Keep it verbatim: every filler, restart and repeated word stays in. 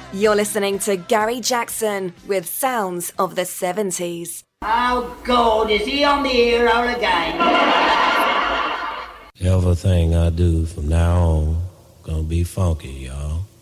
You're listening to Gary Jackson with Sounds of the seventies. Oh, God, is he on the air all again? Everything I do from now on gonna be funky, y'all.